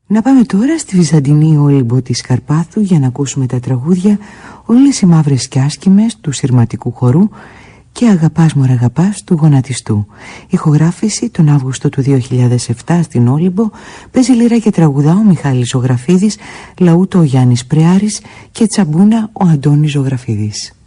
Να πάμε τώρα στη Βυζαντινή Όλυμπο της Καρπάθου για να ακούσουμε τα τραγούδια «Όλες οι μαύρες κι άσχημες» του Συρματικού Χορού και «Αγαπάς μωρ αγαπάς» του Γονατιστού. Ηχογράφηση τον Αύγουστο του 2007 στην Όλυμπο. Παίζει λίρα και τραγουδά ο Μιχάλης Ζωγραφίδης, λαούτο ο Γιάννης Πρεάρης και τσαμπούνα ο Αντώνης Ζωγραφίδης.